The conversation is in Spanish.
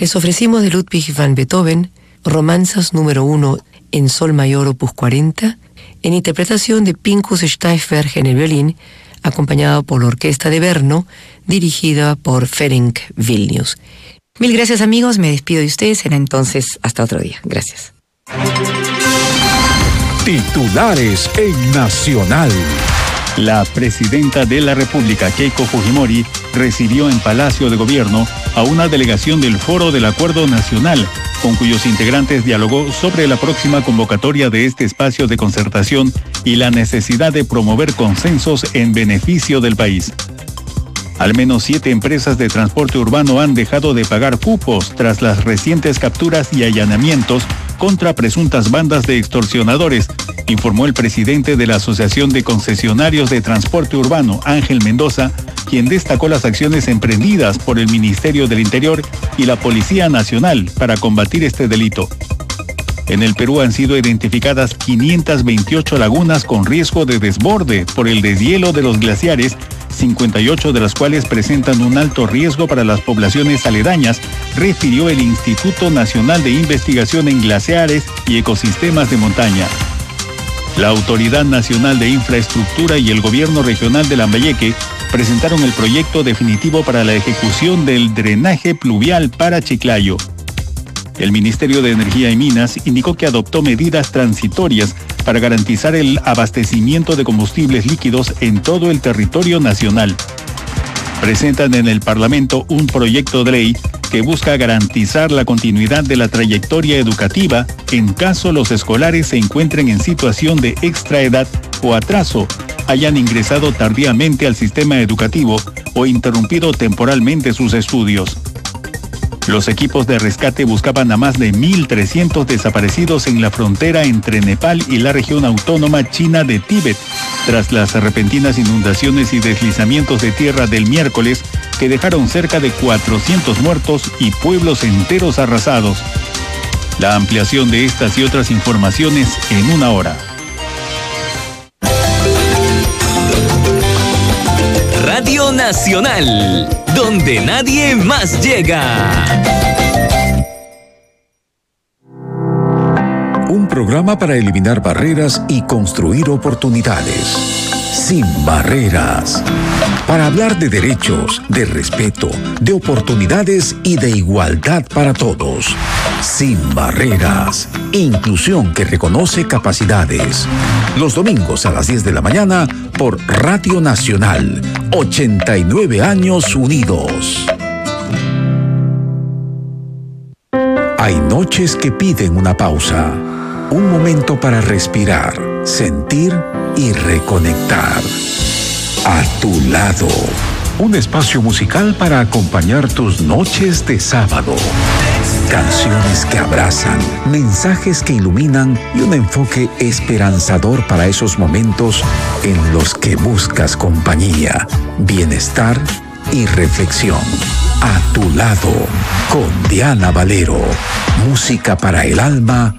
Les ofrecimos de Ludwig van Beethoven, Romanzas número 1 en Sol mayor opus 40, en interpretación de Pinkus Steiffberg en el violín, acompañado por la Orquesta de Brno, dirigida por Ferenc Vilnius. Mil gracias, amigos, me despido de ustedes, será entonces hasta otro día. Gracias. Titulares en Nacional. La presidenta de la República, Keiko Fujimori, recibió en Palacio de Gobierno a una delegación del Foro del Acuerdo Nacional, con cuyos integrantes dialogó sobre la próxima convocatoria de este espacio de concertación y la necesidad de promover consensos en beneficio del país. Al menos 7 empresas de transporte urbano han dejado de pagar cupos tras las recientes capturas y allanamientos contra presuntas bandas de extorsionadores, informó el presidente de la Asociación de Concesionarios de Transporte Urbano, Ángel Mendoza, quien destacó las acciones emprendidas por el Ministerio del Interior y la Policía Nacional para combatir este delito. En el Perú han sido identificadas 528 lagunas con riesgo de desborde por el deshielo de los glaciares, 58 de las cuales presentan un alto riesgo para las poblaciones aledañas, refirió el Instituto Nacional de Investigación en Glaciares y Ecosistemas de Montaña. La Autoridad Nacional de Infraestructura y el Gobierno Regional de Lambayeque presentaron el proyecto definitivo para la ejecución del drenaje pluvial para Chiclayo. El Ministerio de Energía y Minas indicó que adoptó medidas transitorias para garantizar el abastecimiento de combustibles líquidos en todo el territorio nacional. Presentan en el Parlamento un proyecto de ley que busca garantizar la continuidad de la trayectoria educativa en caso los escolares se encuentren en situación de extraedad o atraso, hayan ingresado tardíamente al sistema educativo o interrumpido temporalmente sus estudios. Los equipos de rescate buscaban a más de 1.300 desaparecidos en la frontera entre Nepal y la región autónoma china de Tíbet, tras las repentinas inundaciones y deslizamientos de tierra del miércoles que dejaron cerca de 400 muertos y pueblos enteros arrasados. La ampliación de estas y otras informaciones en una hora. Radio Nacional, donde nadie más llega. Un programa para eliminar barreras y construir oportunidades. Sin barreras. Para hablar de derechos, de respeto, de oportunidades y de igualdad para todos. Sin barreras. Inclusión que reconoce capacidades. Los domingos a las 10 de la mañana por Radio Nacional. 89 años unidos. Hay noches que piden una pausa. Un momento para respirar, sentir y reconectar. A tu lado. Un espacio musical para acompañar tus noches de sábado. Canciones que abrazan, mensajes que iluminan y un enfoque esperanzador para esos momentos en los que buscas compañía, bienestar y reflexión. A tu lado, con Diana Valero. Música para el alma